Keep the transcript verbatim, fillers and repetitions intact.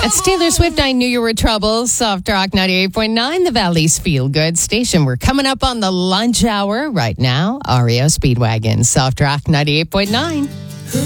It's Taylor Swift. I knew you were trouble. Soft Rock ninety-eight point nine, the Valley's Feel Good station. We're coming up on the lunch hour right now. R E O Speedwagon, Soft Rock ninety-eight point nine.